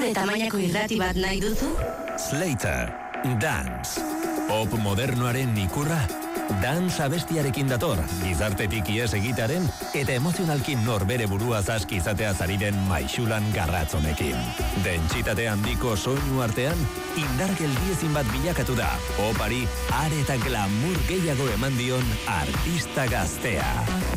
Zure tamainako irrati bat nahi duzu? Slater, Dance. Pop modernoaren ikurra. Dance abestiarekin dator, gizartetik ies egitaren eta emozionalkin norbere burua zaski izatea zariren maixulan garratzonekin. Dentsitate handiko soinu artean, indar geldiezin bat bilakatu da. Popari are eta glamour gehiago eman dion artista gaztea.